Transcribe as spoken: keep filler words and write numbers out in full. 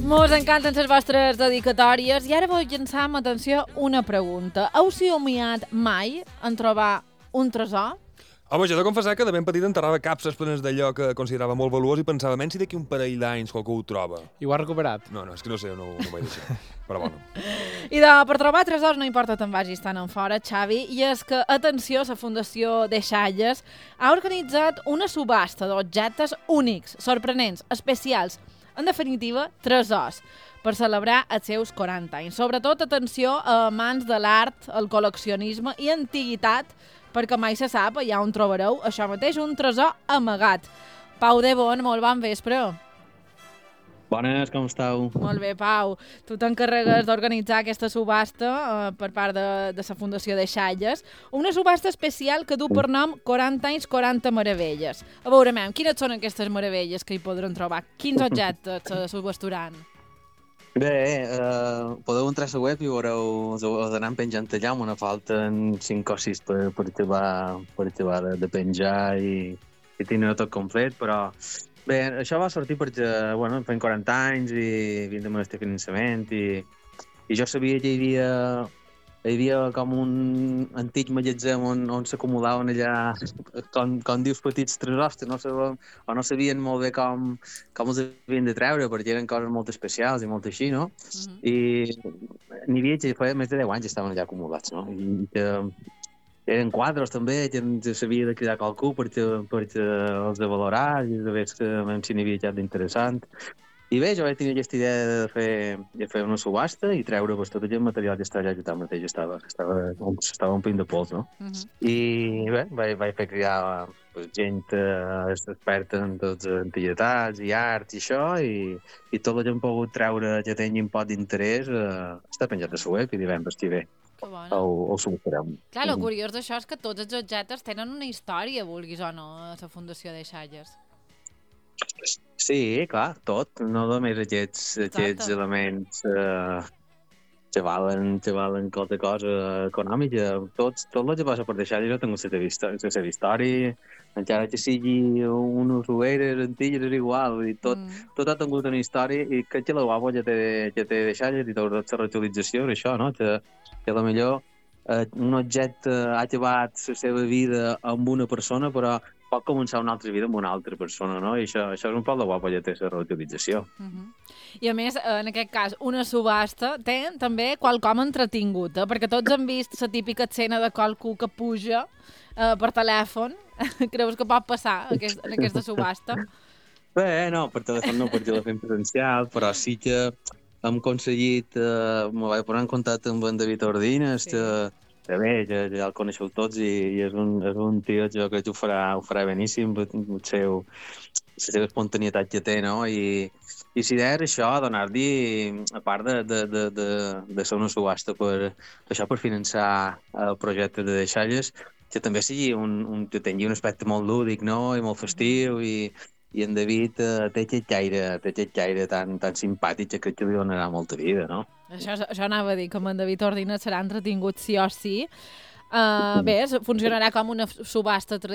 Mos encanten les vostres dedicatòries i ara vull llançar amb atenció una pregunta. Heu somiat mai en trobar un tresor? Home, jo he de confessar que de ben petit enterrava capses plenes d'allò que considerava molt valuós i pensava, menys si d'aquí un parell d'anys qualcú ho troba. I ho ha recuperat? No, no, és que no sé, no, no ho vaig deixar. Però bueno. I de, per trobar tresors no importa te'n vagis tan en fora, Xavi, i és que, atenció, la Fundació Deixalles ha organitzat una subhasta d'objectes únics, sorprenents, especials, en definitiva, tresors, per celebrar els seus quaranta anys. Sobretot, atenció a amants de l'art, el col·leccionisme i antiguitat, perquè mai se sap, allà on trobareu això mateix, un tresor amagat. Pau de Bon, molt bon vespre. Bones, com esteu? Molt bé, Pau. Tu t'encarregues d'organitzar aquesta subhasta eh, per part de, de la Fundació Deixalles. Una subhasta especial que du per nom quaranta anys, quaranta meravelles. A veure, mem, quines són aquestes meravelles que hi podrem trobar? Quins objectes se subhastaran? Bé, eh, podeu entrar a la web i veureu, us, us anem penjant allà, me falten cinc o sis per, per acabar, per acabar de, de penjar i, i tenir tot complet, però bé, això va sortir perquè, bueno, fem quaranta anys i vinc amb aquest finançament i, i jo sabia que hi havia, hi havia com un antic magatzem on, on s'acumulaven allà, com, com dius, petits tresors, no sabíem, o no sabien molt bé com, com els havien de treure, perquè eren coses molt especials i molt així, no? Uh-huh. I n'hi havia que feia més de deu anys estaven allà acumulats, no? I que eren quadres també, que s'havia de cridar qualcú perquè, perquè els de valorar i de veure que si n'hi havia cap d'interessant. I bé, jo vaig tenir aquesta idea de fer, de fer una subhasta i treure pues, tot aquest material que estava allà que tant mateix estava, estava, estava omplint de pols, no? Uh-huh. I bé, vaig, vaig fer criar pues, gent eh, experta en tots antiguitats i arts i això, i, i tot el que hem pogut treure que tingui un pot d'interès eh, està penjat a la web i divendres que ve. Que bona. O, o subhastarem. Clar, el curiós d'això és que tots els objectes tenen una història, vulguis o no, a la Fundació Deixalles. Sí, clar, tot, no només aquests, aquests elements eh, que valen, que valen qualque cosa econòmica, tots, tot el que passa per deixar jo tinc la seva història, història, encara que sigui unes roeres antigues és igual, i tot, mm. tot ha tingut una història i crec que la guapo ja té, ja té deixat i tota la reutilització és això, no? Que, que a lo millor eh, un objecte ha acabat la seva vida amb una persona, però pot començar una altra vida amb una altra persona, no? I això, això és un poc de guapo, ja té la reutilització. Uh-huh. I a més, en aquest cas, una subhasta té també qualcom entretingut, eh? Perquè tots han vist la típica escena de qualcú que puja eh, per telèfon. Creus que pot passar aquest, en aquesta subhasta? Bé, no, per telèfon no, per telèfon presencial, però sí que hem aconseguit, eh, me vaig posar en contacte amb en David Ordines, sí. que que bé, ja, ja el coneixeu tots i, i és, un, és un tio que jo crec que ho farà, ho farà beníssim, el seu, la seva espontanietat que té, no? I, i si és això, donar-li, a part de, de, de, de, de ser una subhasta per, això per finançar el projecte de Deixalles, que també sigui un, un, que tingui un aspecte molt lúdic, no? I molt festiu, i, i en David eh, té aquest caire, té aquest caire tan, tan simpàtic que crec que li donarà molta vida, no? Això, això anava a dir, que amb en David Ordina serà entretingut sí o sí. Uh, bé, funcionarà com una subhasta